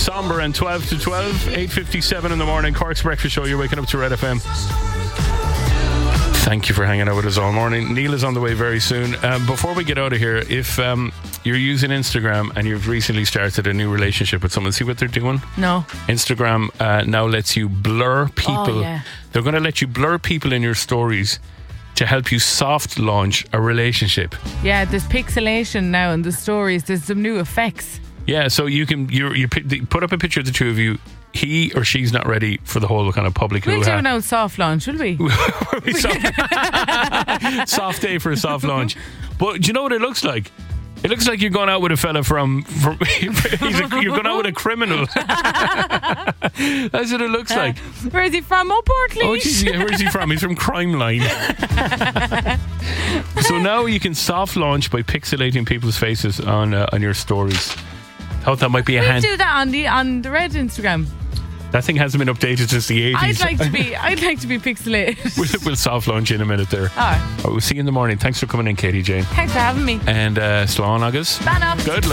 Somber and 12 to 12, 8:57 in the morning. Cork's Breakfast Show. You're waking up to Red FM. Thank you for hanging out with us all morning. Neil is on the way very soon. Before we get out of here, if you're using Instagram and you've recently started a new relationship with someone, see what they're doing? No. Instagram now lets you blur people. Oh, yeah. They're going to let you blur people in your stories to help you soft launch a relationship. Yeah, there's pixelation now in the stories. There's some new effects. Yeah, so you can you put up a picture of the two of you. He or she's not ready for the whole kind of public We'll hoo-ha. do an old soft launch, will we? Soft day for a soft launch. But do you know what it looks like? It looks like you're going out with a fella from you're going out with a criminal. That's what it looks like. Where is he from? Oh, Portlaoise. Oh, geez, yeah, where is he from? He's from Crime Line. So now you can soft launch by pixelating people's faces on your stories. Thought that might be a We hand. do that on the Red Instagram. That thing hasn't been updated since the 80s. I'd like to be pixelated. We'll soft launch in a minute there. All right. We'll see you in the morning. Thanks for coming in, Katie Jane. Thanks for having me. And Slán agus. Ban up. Good luck.